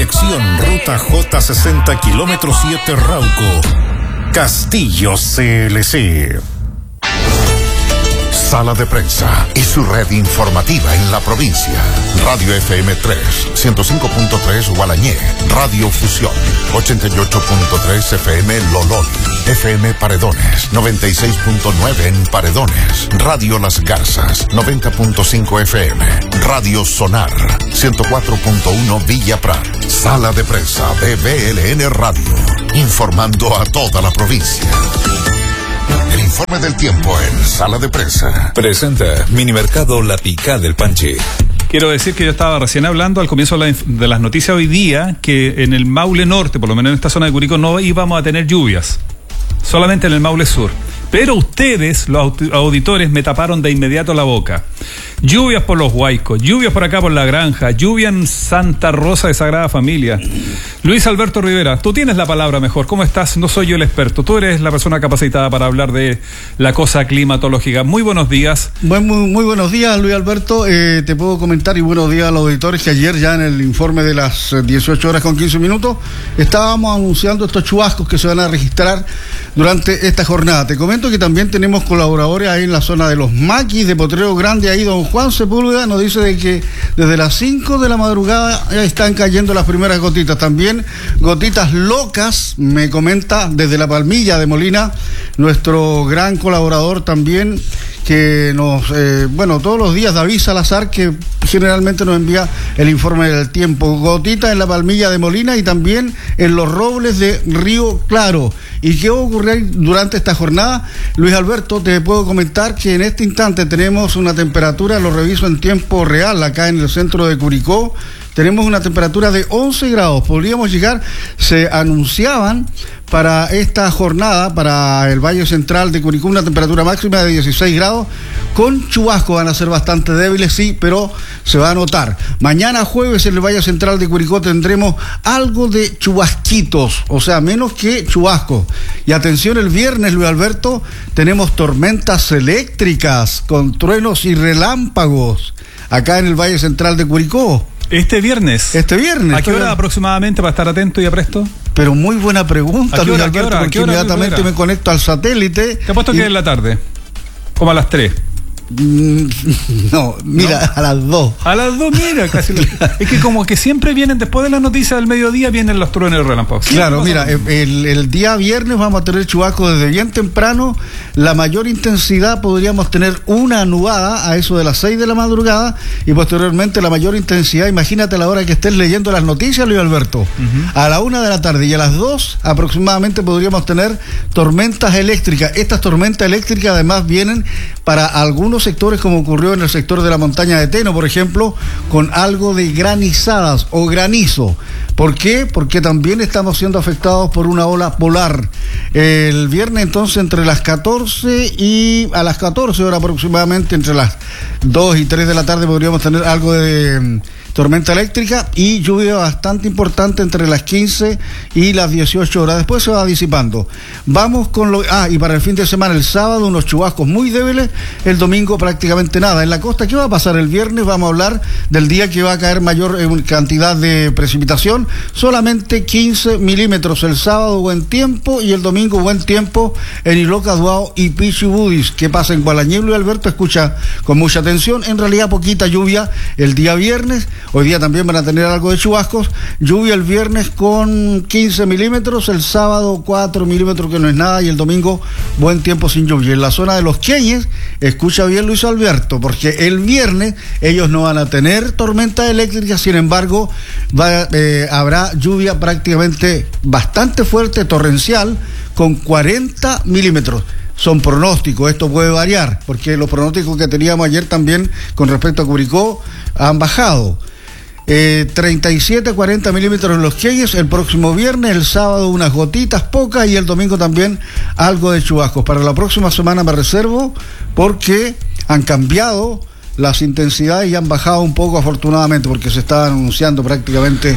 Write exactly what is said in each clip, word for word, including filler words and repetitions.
Dirección Ruta J sesenta, kilómetro siete, Rauco. Castillo C L C. Sala de Prensa y su red informativa en la provincia. Radio F M tres, ciento cinco punto tres Gualañé. Radio Fusión, ochenta y ocho punto tres F M Lolón. F M Paredones, noventa y seis punto nueve en Paredones. Radio Las Garzas, noventa punto cinco F M. Radio Sonar, ciento cuatro punto uno Villa Prat. Sala de Prensa de B L N Radio, informando a toda la provincia. El informe del tiempo en Sala de Prensa. Presenta Minimercado La Picá del Panche. Quiero decir que yo estaba recién hablando al comienzo de, la, de las noticias hoy día que en el Maule Norte, por lo menos en esta zona de Curicó, no íbamos a tener lluvias. Solamente en el Maule Sur. Pero ustedes, los auditores, me taparon de inmediato la boca. Lluvias por los Huaicos, lluvias por acá por La Granja, lluvia en Santa Rosa de Sagrada Familia. Luis Alberto Rivera, tú tienes la palabra mejor. ¿Cómo estás? No soy yo el experto. Tú eres la persona capacitada para hablar de la cosa climatológica. Muy buenos días. Muy, muy, muy buenos días, Luis Alberto. Eh, te puedo comentar, y buenos días a los auditores, que ayer ya en el informe de las dieciocho horas con quince minutos estábamos anunciando estos chubascos que se van a registrar durante esta jornada. Te comento que también tenemos colaboradores ahí en la zona de los Maquis, de Potrero Grande. Ahí don Juan Sepúlveda nos dice de que desde las cinco de la madrugada ya están cayendo las primeras gotitas. También gotitas locas, me comenta desde la Palmilla de Molina, nuestro gran colaborador también, que nos, eh, bueno, todos los días, David Salazar, que generalmente nos envía el informe del tiempo. Gotitas en la Palmilla de Molina y también en los Robles de Río Claro. ¿Y qué ocurre durante esta jornada? Luis Alberto, te puedo comentar que en este instante tenemos una temperatura, lo reviso en tiempo real, acá en el centro de Curicó. Tenemos una temperatura de once grados. Podríamos llegar, se anunciaban para esta jornada, para el Valle Central de Curicó, una temperatura máxima de dieciséis grados. Con chubascos van a ser bastante débiles, sí, pero se va a notar. Mañana jueves en el Valle Central de Curicó tendremos algo de chubasquitos, o sea, menos que chubascos. Y atención, el viernes, Luis Alberto, tenemos tormentas eléctricas con truenos y relámpagos acá en el Valle Central de Curicó. Este viernes. Este viernes. ¿A qué hora aproximadamente para estar atento y apresto? Pero muy buena pregunta, Luis Alberto, porque inmediatamente me conecto al satélite. Te apuesto y... que es en la tarde, como a las tres. No, mira, ¿no? A las dos. A las dos, mira, casi. Lo... Es que como que siempre vienen, después de las noticias del mediodía, vienen los truenos y relámpagos. Claro, mira, el, el día viernes vamos a tener chubascos desde bien temprano. La mayor intensidad podríamos tener una nubada a eso de las seis de la madrugada, y posteriormente la mayor intensidad, imagínate a la hora que estés leyendo las noticias, Luis Alberto, uh-huh. a la una de la tarde, y a las dos aproximadamente podríamos tener tormentas eléctricas. Estas tormentas eléctricas además vienen para algunos sectores, como ocurrió en el sector de la montaña de Teno, por ejemplo, con algo de granizadas o granizo. ¿Por qué? Porque también estamos siendo afectados por una ola polar. El viernes, entonces, entre las catorce y a las catorce horas aproximadamente, entre las dos y tres de la tarde, podríamos tener algo de tormenta eléctrica y lluvia bastante importante entre las quince y las dieciocho horas. Después se va disipando. Vamos con lo... Ah, y para el fin de semana, el sábado, unos chubascos muy débiles. El domingo prácticamente nada. En la costa, ¿qué va a pasar el viernes? Vamos a hablar del día que va a caer mayor eh, cantidad de precipitación. Solamente quince milímetros. El sábado, buen tiempo. Y el domingo, buen tiempo en Iloca, Duao y Pichibudis. ¿Qué pasa en Gualañé, Luis Alberto? Escucha con mucha atención. En realidad, poquita lluvia el día viernes. Hoy día también van a tener algo de chubascos. Lluvia el viernes con quince milímetros, el sábado cuatro milímetros, que no es nada, y el domingo buen tiempo sin lluvia. En la zona de los Queñes, escucha bien, Luis Alberto, porque el viernes ellos no van a tener tormenta eléctrica, sin embargo va, eh, habrá lluvia prácticamente bastante fuerte, torrencial, con cuarenta milímetros. Son pronósticos, esto puede variar, porque los pronósticos que teníamos ayer también con respecto a Curicó han bajado. Eh, treinta y siete a cuarenta milímetros en los Queyes el próximo viernes, el sábado unas gotitas pocas y el domingo también algo de chubascos. Para la próxima semana me reservo, porque han cambiado las intensidades y han bajado un poco, afortunadamente, porque se estaban anunciando prácticamente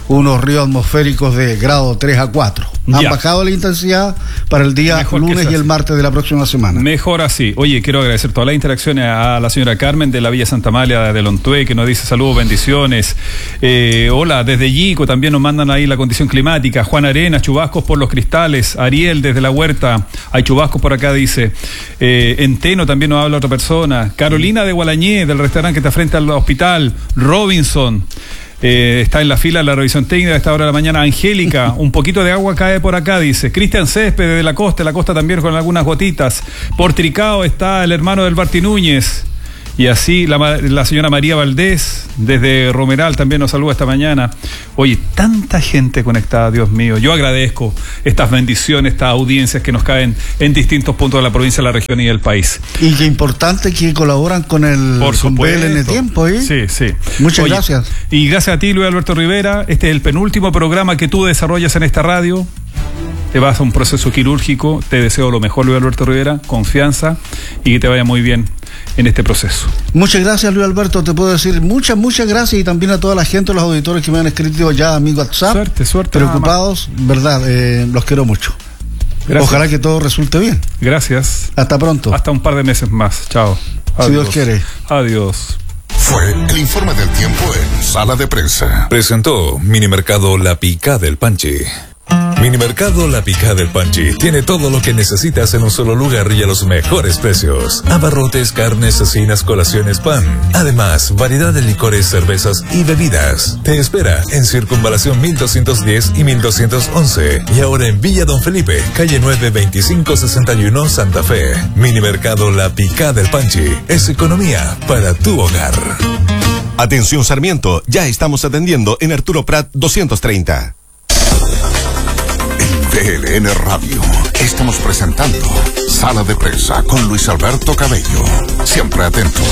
unos ríos atmosféricos de grado tres a cuatro. Han Ya. bajado la intensidad para el día Mejor que lunes sea y el así. martes de la próxima semana. Mejor así. Oye, quiero agradecer todas las interacciones a la señora Carmen de la Villa Santa Amalia de Lontué, que nos dice saludos, bendiciones. Eh, hola, desde Yico también nos mandan ahí la condición climática. Juan Arenas, chubascos por los cristales. Ariel desde la huerta, hay chubascos por acá, dice. Eh, en Teno también nos habla otra persona. Carolina de Gualañé, del restaurante que está frente al hospital. Robinson. Eh, está en la fila de la revisión técnica a esta hora de la mañana. Angélica, un poquito de agua cae por acá, dice. Cristian Césped de la costa, la costa también con algunas gotitas. Por Tricao está el hermano del Barti Núñez. Y así la, la señora María Valdés, desde Romeral, también nos saluda esta mañana. Oye, tanta gente conectada, Dios mío. Yo agradezco estas bendiciones, estas audiencias que nos caen en distintos puntos de la provincia, la región y el país. Y qué importante que colaboran con el Por con supuesto. B L N Tiempo, ¿eh? Sí, sí. Muchas Oye, gracias. Y gracias a ti, Luis Alberto Rivera. Este es el penúltimo programa que tú desarrollas en esta radio. Te vas a un proceso quirúrgico. Te deseo lo mejor, Luis Alberto Rivera. Confianza y que te vaya muy bien en este proceso. Muchas gracias, Luis Alberto. Te puedo decir muchas, muchas gracias, y también a toda la gente, los auditores que me han escrito ya a mi WhatsApp. Suerte, suerte. Preocupados, verdad, eh, los quiero mucho. Gracias. Ojalá que todo resulte bien. Gracias. Hasta pronto. Hasta un par de meses más. Chao. Adiós. Si Dios quiere. Adiós. Fue el informe del tiempo en Sala de Prensa. Presentó Minimercado La Picá del Panchi. Minimercado La Picá del Panchi tiene todo lo que necesitas en un solo lugar y a los mejores precios. Abarrotes, carnes, cecinas, colaciones, pan. Además, variedad de licores, cervezas y bebidas. Te espera en Circunvalación mil doscientos diez y mil doscientos once. Y ahora en Villa Don Felipe, calle nueve, veinticinco sesenta y uno, Santa Fe. Minimercado La Picá del Panchi es economía para tu hogar. Atención Sarmiento, ya estamos atendiendo en Arturo Prat doscientos treinta. En B L N Radio estamos presentando Sala de Prensa con Luis Alberto Cabello. Siempre atentos.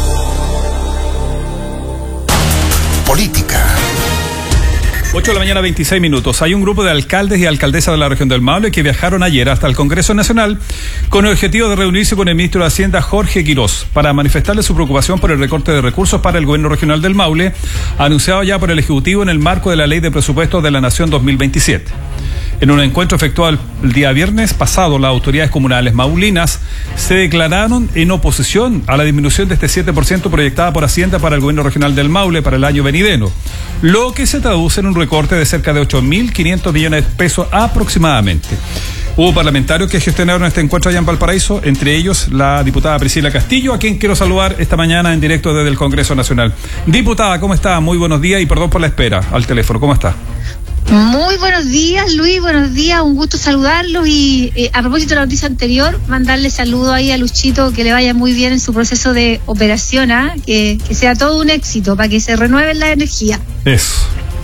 Política. ocho de la mañana, veintiséis minutos. Hay un grupo de alcaldes y alcaldesas de la región del Maule que viajaron ayer hasta el Congreso Nacional con el objetivo de reunirse con el ministro de Hacienda, Jorge Quirós, para manifestarle su preocupación por el recorte de recursos para el gobierno regional del Maule, anunciado ya por el Ejecutivo en el marco de la Ley de Presupuestos de la Nación dos mil veintisiete. En un encuentro efectuado el día viernes pasado, las autoridades comunales maulinas se declararon en oposición a la disminución de este siete por ciento proyectada por Hacienda para el gobierno regional del Maule para el año venidero, lo que se traduce en un recorte de cerca de ocho mil quinientos millones de pesos aproximadamente. Hubo parlamentarios que gestionaron este encuentro allá en Valparaíso, entre ellos la diputada Priscila Castillo, a quien quiero saludar esta mañana en directo desde el Congreso Nacional. Diputada, ¿cómo está? Muy buenos días y perdón por la espera al teléfono. ¿Cómo está? Muy buenos días, Luis, buenos días, un gusto saludarlos y eh, a propósito de la noticia anterior, mandarle saludo ahí a Luchito, que le vaya muy bien en su proceso de operación, ¿eh? que, que sea todo un éxito, para que se renueven la energía. Eso.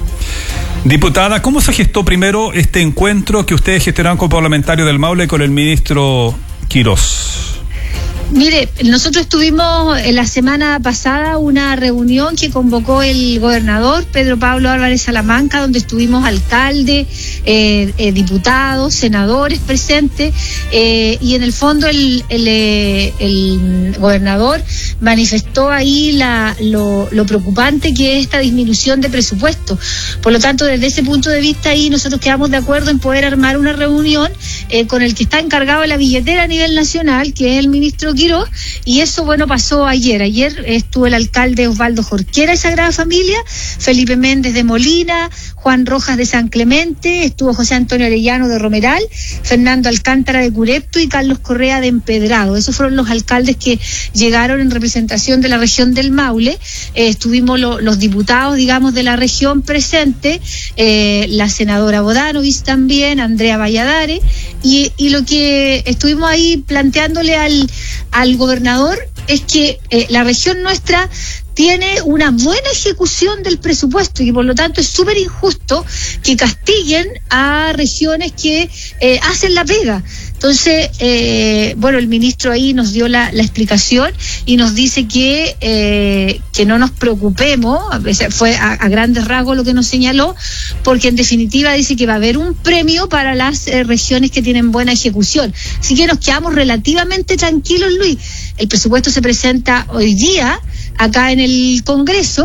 Diputada, ¿cómo se gestó primero este encuentro que ustedes gestionaron como parlamentario del Maule con el ministro Quirós? Mire, nosotros tuvimos en la semana pasada una reunión que convocó el gobernador Pedro Pablo Álvarez Salamanca, donde estuvimos alcaldes, eh, eh, diputados, senadores presentes, eh, y en el fondo el, el, eh, el gobernador manifestó ahí la, lo, lo preocupante que es esta disminución de presupuesto. Por lo tanto, desde ese punto de vista ahí nosotros quedamos de acuerdo en poder armar una reunión eh, con el que está encargado de la billetera a nivel nacional, que es el ministro Quirós, y eso, bueno, pasó ayer. Ayer estuvo el alcalde Osvaldo Jorquera de Sagrada Familia, Felipe Méndez de Molina, Juan Rojas de San Clemente, estuvo José Antonio Arellano de Romeral, Fernando Alcántara de Curepto y Carlos Correa de Empedrado. Esos fueron los alcaldes que llegaron en representación de la región del Maule. Eh, estuvimos lo, los diputados, digamos, de la región presente, eh, la senadora Bodanovich también, Andrea Valladares, y, y lo que estuvimos ahí planteándole al, al gobernador es que eh, la región nuestra tiene una buena ejecución del presupuesto y por lo tanto es súper injusto que castiguen a regiones que eh, hacen la pega. Entonces, eh, bueno, el ministro ahí nos dio la, la explicación y nos dice que eh, que no nos preocupemos, a veces fue a, a grandes rasgos lo que nos señaló, porque en definitiva dice que va a haber un premio para las eh, regiones que tienen buena ejecución. Así que nos quedamos relativamente tranquilos, Luis. El presupuesto se presenta hoy día acá en el Congreso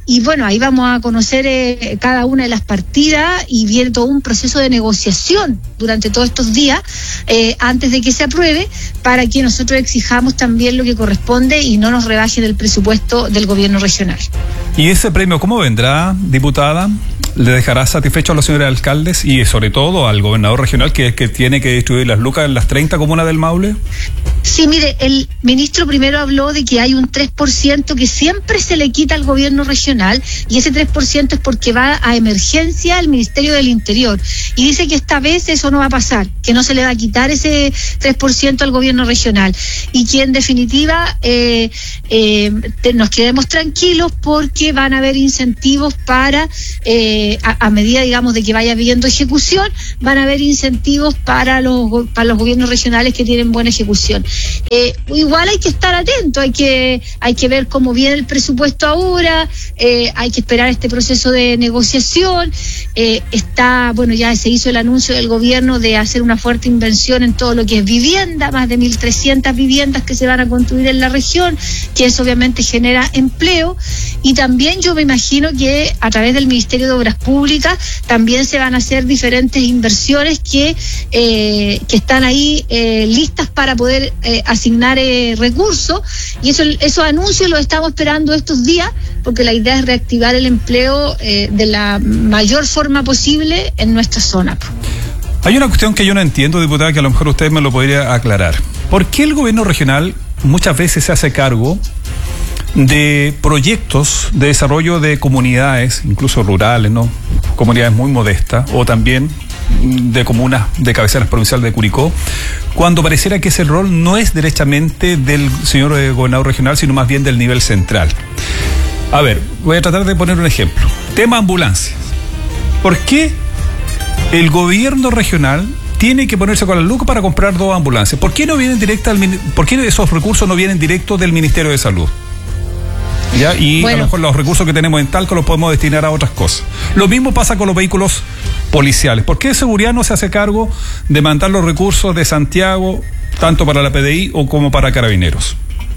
y bueno, ahí vamos a conocer eh, cada una de las partidas y viene todo un proceso de negociación durante todos estos días eh, antes de que se apruebe, para que nosotros exijamos también lo que corresponde y no nos rebajen el presupuesto del gobierno regional. ¿Y ese premio cómo vendrá, diputada? ¿Le dejará satisfecho a los señores alcaldes y sobre todo al gobernador regional, que es que tiene que distribuir las lucas en las treinta comunas del Maule? Sí, mire, el ministro primero habló de que hay un tres por ciento que siempre se le quita al gobierno regional, y ese tres por ciento es porque va a emergencia al Ministerio del Interior, y dice que esta vez eso no va a pasar, que no se le va a quitar ese tres por ciento al gobierno regional, y que en definitiva eh, eh, te, nos quedemos tranquilos porque van a haber incentivos para eh, a, a medida, digamos, de que vaya habiendo ejecución, van a haber incentivos para los para los gobiernos regionales que tienen buena ejecución. Eh, igual hay que estar atento, hay que hay que ver cómo viene el presupuesto ahora, eh, hay que esperar este proceso de negociación. Eh, está, bueno, ya se hizo el anuncio del gobierno de hacer una fuerte inversión en todo lo que es vivienda, más de mil trescientas viviendas que se van a construir en la región, que eso obviamente genera empleo, y también yo me imagino que a través del Ministerio de Obras Públicas también se van a hacer diferentes inversiones que eh, que están ahí eh, listas para poder eh, asignar eh, recursos, y eso, esos anuncios los estamos esperando estos días, porque la idea es reactivar el empleo eh, de la mayor forma posible en nuestra zona. Hay una cuestión que yo no entiendo, diputada, que a lo mejor usted me lo podría aclarar. ¿Por qué el gobierno regional muchas veces se hace cargo de proyectos de desarrollo de comunidades, incluso rurales, ¿no? Comunidades muy modestas, o también de comunas de cabeceras provincial de Curicó, cuando pareciera que ese rol no es derechamente del señor eh, gobernador regional, sino más bien del nivel central? A ver, voy a tratar de poner un ejemplo. Tema ambulancias. ¿Por qué el gobierno regional tiene que ponerse con la lucas para comprar dos ambulancias? ¿Por qué no vienen directa al, ¿Por qué esos recursos no vienen directos del Ministerio de Salud? ¿Ya? Y bueno, a lo mejor los recursos que tenemos en Talco los podemos destinar a otras cosas. Lo mismo pasa con los vehículos policiales. ¿Por qué Seguridad no se hace cargo de mandar los recursos de Santiago, tanto para la P D I o como para Carabineros?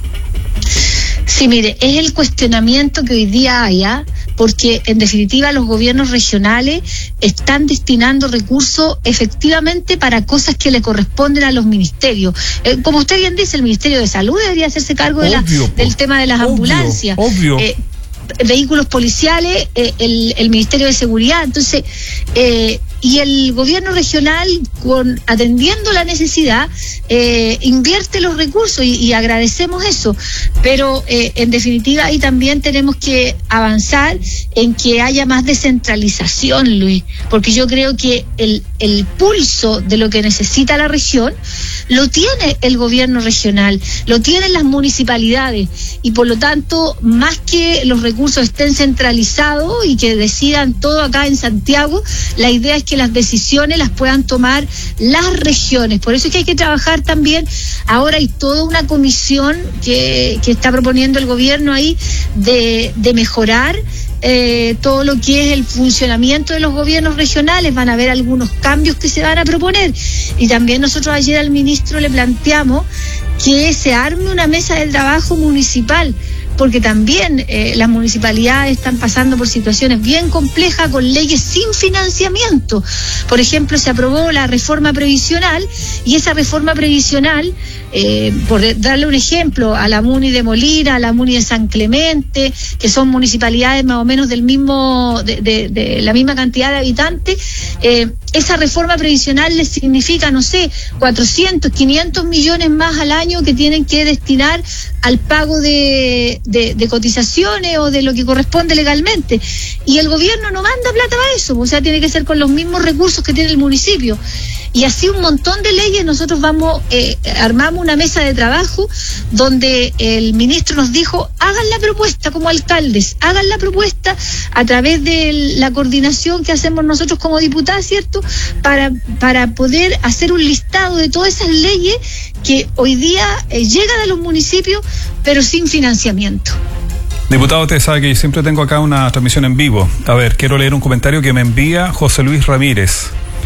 Sí, mire, es el cuestionamiento que hoy día hay, ¿eh? Porque en definitiva los gobiernos regionales están destinando recursos efectivamente para cosas que le corresponden a los ministerios. Eh, como usted bien dice, el Ministerio de Salud debería hacerse cargo de obvio, la, del tema de las obvio, ambulancias. Obvio. Eh, vehículos policiales, eh, el, el Ministerio de Seguridad. Entonces, eh, y el gobierno regional, con atendiendo la necesidad, eh, invierte los recursos y, y agradecemos eso, pero eh, en definitiva ahí también tenemos que avanzar en que haya más descentralización, Luis, porque yo creo que el, el pulso de lo que necesita la región lo tiene el gobierno regional, lo tienen las municipalidades, y por lo tanto, más que los recursos estén centralizados y que decidan todo acá en Santiago, la idea es que las decisiones las puedan tomar las regiones. Por eso es que hay que trabajar también. Ahora hay toda una comisión que, que está proponiendo el gobierno ahí de, de mejorar eh, todo lo que es el funcionamiento de los gobiernos regionales. Van a haber algunos cambios que se van a proponer, y también nosotros ayer al ministro le planteamos que se arme una mesa de trabajo municipal, porque también eh, las municipalidades están pasando por situaciones bien complejas con leyes sin financiamiento. Por ejemplo, se aprobó la reforma previsional, y esa reforma previsional, eh, por darle un ejemplo, a la Muni de Molina, a la Muni de San Clemente, que son municipalidades más o menos del mismo, de, de, de la misma cantidad de habitantes, eh, esa reforma previsional les significa, no sé, cuatrocientos, quinientos millones más al año que tienen que destinar al pago de, de, de cotizaciones o de lo que corresponde legalmente. Y el gobierno no manda plata para eso, o sea, tiene que ser con los mismos recursos que tiene el municipio. Y así un montón de leyes. Nosotros vamos, eh, armamos una mesa de trabajo donde el ministro nos dijo, hagan la propuesta como alcaldes, hagan la propuesta a través de la coordinación que hacemos nosotros como diputados, ¿cierto? Para, para poder hacer un listado de todas esas leyes que hoy día eh, llegan a los municipios, pero sin financiamiento. Diputado, usted sabe que yo siempre tengo acá una transmisión en vivo. A ver, quiero leer un comentario que me envía José Luis Ramírez.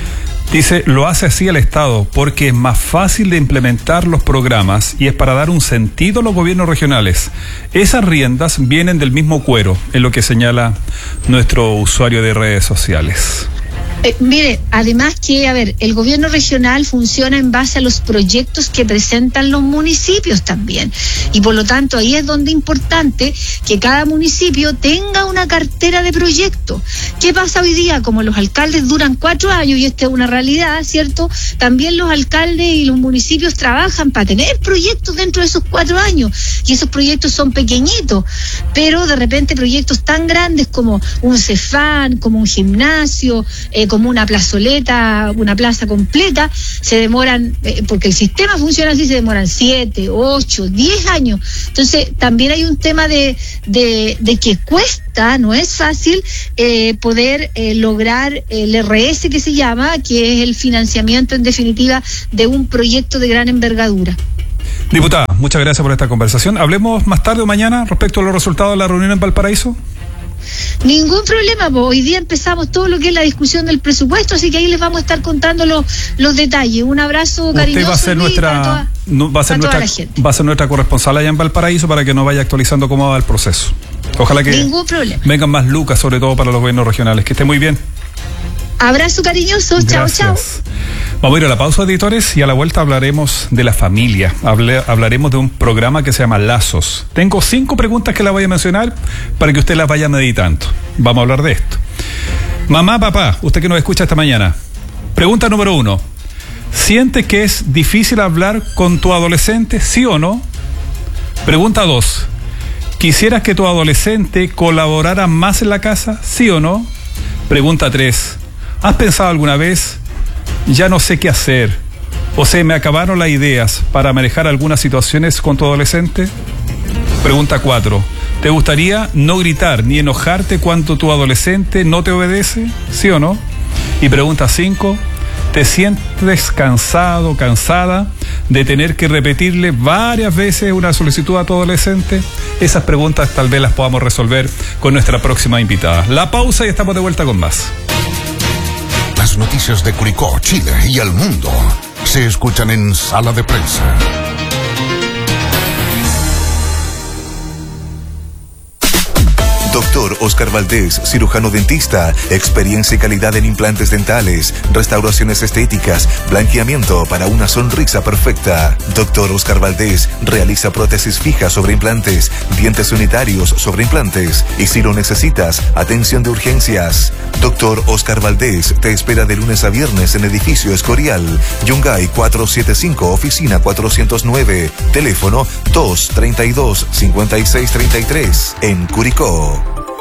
Dice, lo hace así el Estado porque es más fácil de implementar los programas y es para dar un sentido a los gobiernos regionales. Esas riendas vienen del mismo cuero, es lo que señala nuestro usuario de redes sociales. Eh, mire, además que, a ver, el gobierno regional funciona en base a los proyectos que presentan los municipios también. Y por lo tanto, ahí es donde es importante que cada municipio tenga una cartera de proyectos. ¿Qué pasa hoy día? Como los alcaldes duran cuatro años, y esta es una realidad, ¿cierto? También los alcaldes y los municipios trabajan para tener proyectos dentro de esos cuatro años. Y esos proyectos son pequeñitos, pero de repente proyectos tan grandes como un Cefán, como un gimnasio, eh, como una plazoleta, una plaza completa, se demoran, eh, porque el sistema funciona así, se demoran siete, ocho, diez años. Entonces, también hay un tema de, de, de que cuesta, no es fácil eh, poder eh, lograr el R S que se llama, que es el financiamiento en definitiva de un proyecto de gran envergadura. Diputada, muchas gracias por esta conversación. Hablemos más tarde o mañana respecto a los resultados de la reunión en Valparaíso. Ningún problema, pues hoy día empezamos todo lo que es la discusión del presupuesto, así que ahí les vamos a estar contando los, los detalles. Un abrazo cariñoso. Usted va a ser nuestra, toda, no, va a ser nuestra, va a ser nuestra corresponsal allá en Valparaíso para que nos vaya actualizando cómo va el proceso. Ojalá que Ningún problema. vengan más lucas, sobre todo para los gobiernos regionales. Que esté muy bien. Abrazo cariñoso, chao, chao. Vamos a ir a la pausa, editores, y a la vuelta hablaremos de la familia. Hable, hablaremos de un programa que se llama Lazos. Tengo cinco preguntas que las voy a mencionar para que usted las vaya meditando. Vamos a hablar de esto. Mamá, papá, usted que nos escucha esta mañana. Pregunta número uno. ¿Sientes que es difícil hablar con tu adolescente, sí o no? Pregunta dos. ¿Quisieras que tu adolescente colaborara más en la casa, sí o no? Pregunta tres. ¿Has pensado alguna vez, ya no sé qué hacer, o se me acabaron las ideas para manejar algunas situaciones con tu adolescente? Pregunta cuatro. ¿Te gustaría no gritar ni enojarte cuando tu adolescente no te obedece? ¿Sí o no? Y pregunta cinco. ¿Te sientes cansado, cansada de tener que repetirle varias veces una solicitud a tu adolescente? Esas preguntas tal vez las podamos resolver con nuestra próxima invitada. La pausa y estamos de vuelta con más. Las noticias de Curicó, Chile y el mundo se escuchan en Sala de Prensa. Doctor Oscar Valdés, cirujano dentista, experiencia y calidad en implantes dentales, restauraciones estéticas, blanqueamiento para una sonrisa perfecta. Doctor Oscar Valdés realiza prótesis fijas sobre implantes, dientes unitarios sobre implantes y si lo necesitas, atención de urgencias. Doctor Oscar Valdés te espera de lunes a viernes en edificio Escorial, Yungay cuatrocientos setenta y cinco, oficina cuatrocientos nueve, teléfono dos treinta y dos, cincuenta y seis treinta y tres, en Curicó.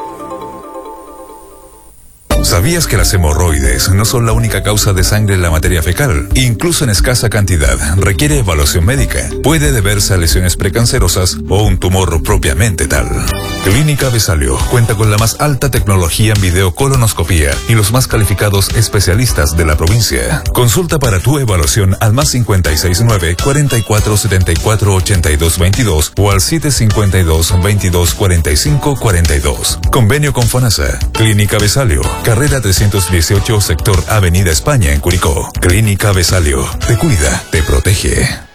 ¿Sabías que las hemorroides no son la única causa de sangre en la materia fecal? Incluso en escasa cantidad, requiere evaluación médica. Puede deberse a lesiones precancerosas o un tumor propiamente tal. Clínica Besalio cuenta con la más alta tecnología en videocolonoscopía y los más calificados especialistas de la provincia. Consulta para tu evaluación al más cincuenta y seis nueve, cuarenta y cuatro setenta y cuatro ochenta y dos veintidós o al siete cincuenta y dos, veintidós cuarenta y cinco cuarenta y dos. Convenio con FONASA. Clínica Besalio. Carrera trescientos dieciocho, sector Avenida España en Curicó. Clínica Besalio. Te cuida, te protege.